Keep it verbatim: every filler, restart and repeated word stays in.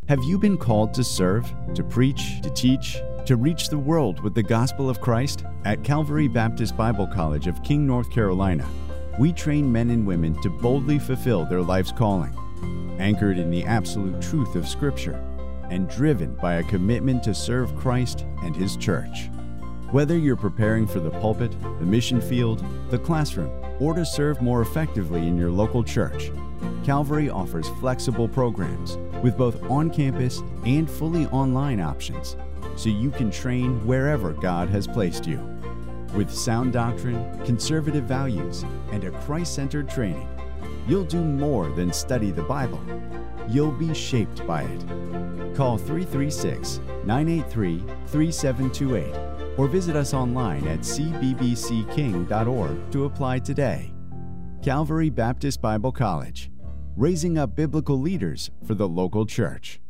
Have you been called to serve, to preach, to teach, to reach the world with the gospel of Christ? At Calvary Baptist Bible College of King, North Carolina, we train men and women to boldly fulfill their life's calling, anchored in the absolute truth of Scripture and driven by a commitment to serve Christ and His church. Whether you're preparing for the pulpit, the mission field, the classroom, or to serve more effectively in your local church, Calvary offers flexible programs with both on-campus and fully online options, so you can train wherever God has placed you. With sound doctrine, conservative values, and a Christ-centered training, you'll do more than study the Bible. You'll be shaped by it. Call three three six, nine eight three, three seven two eight or visit us online at c b b c king dot org to apply today. Calvary Baptist Bible College, raising up biblical leaders for the local church.